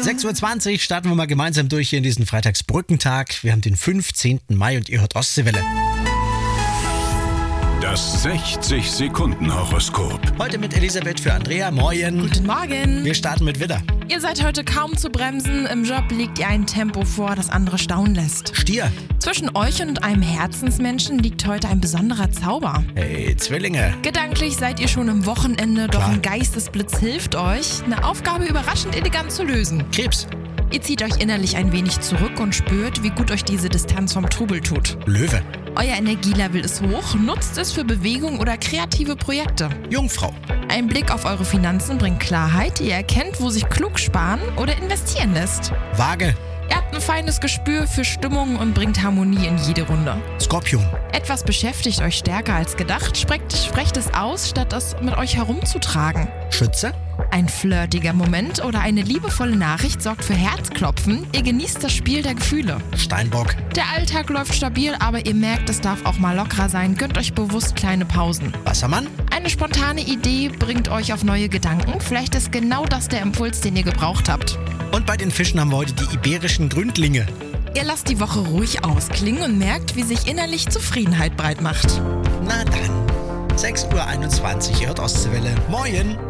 6.20 Uhr starten wir mal gemeinsam durch hier in diesen Freitagsbrückentag. Wir haben den 15. Mai und ihr hört Ostseewelle. Das 60-Sekunden-Horoskop. Heute mit Elisabeth für Andrea. Moin. Guten Morgen. Wir starten mit Widder. Ihr seid heute kaum zu bremsen. Im Job legt ihr ein Tempo vor, das andere staunen lässt. Stier. Zwischen euch und einem Herzensmenschen liegt heute ein besonderer Zauber. Hey, Zwillinge. Gedanklich seid ihr schon im Wochenende, doch Klar. ein Geistesblitz hilft euch, eine Aufgabe überraschend elegant zu lösen. Krebs. Ihr zieht euch innerlich ein wenig zurück und spürt, wie gut euch diese Distanz vom Trubel tut. Löwe. Euer Energielevel ist hoch, nutzt es für Bewegung oder kreative Projekte. Jungfrau. Ein Blick auf eure Finanzen bringt Klarheit, ihr erkennt, wo sich klug sparen oder investieren lässt. Waage. Ihr habt ein feines Gespür für Stimmung und bringt Harmonie in jede Runde. Skorpion. Etwas beschäftigt euch stärker als gedacht, sprecht es aus, statt es mit euch herumzutragen. Schütze. Ein flirtiger Moment oder eine liebevolle Nachricht sorgt für Herzklopfen, ihr genießt das Spiel der Gefühle. Steinbock. Der Alltag läuft stabil, aber ihr merkt, es darf auch mal lockerer sein, gönnt euch bewusst kleine Pausen. Wassermann. Eine spontane Idee bringt euch auf neue Gedanken, vielleicht ist genau das der Impuls, den ihr gebraucht habt. Und bei den Fischen haben wir heute die iberischen Gründlinge. Ihr lasst die Woche ruhig ausklingen und merkt, wie sich innerlich Zufriedenheit breit macht. Na dann. 6.21 Uhr, ihr hört Ostseewelle. Moin.